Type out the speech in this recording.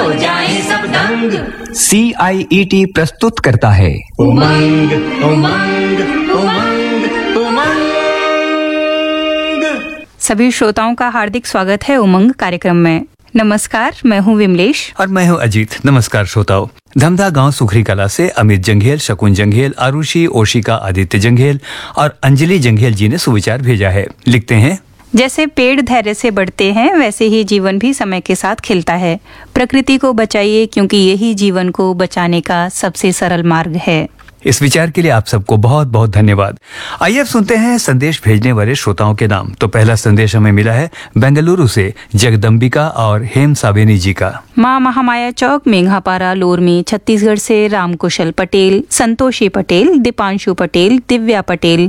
हो जाए सब दंग। CIET प्रस्तुत करता है उमंग उमंग उमंग उमंग। सभी श्रोताओं का हार्दिक स्वागत है उमंग कार्यक्रम में। नमस्कार, मैं हूं विमलेश और मैं हूं अजीत। नमस्कार श्रोताओं। धमधा गांव सुखरी कला से अमित जंघेल, शकुन जंघेल, आरुषि, ओशिका, आदित्य जंघेल और अंजलि जंघेल जी ने सुविचार भेजा है। लिखते हैं, जैसे पेड़ धैर्य से बढ़ते हैं वैसे ही जीवन भी समय के साथ खिलता है। प्रकृति को बचाइए क्योंकि यही जीवन को बचाने का सबसे सरल मार्ग है। इस विचार के लिए आप सबको बहुत बहुत धन्यवाद। आइए अब सुनते हैं संदेश भेजने वाले श्रोताओं के नाम। तो पहला संदेश हमें मिला है बेंगलुरु से जगदम्बिका और हेम सावेनी जी का। माँ महामाया चौक, मेघापारा, लोरमी, छत्तीसगढ़ से रामकुशल पटेल, संतोषी पटेल, दीपांशु पटेल, दिव्या पटेल,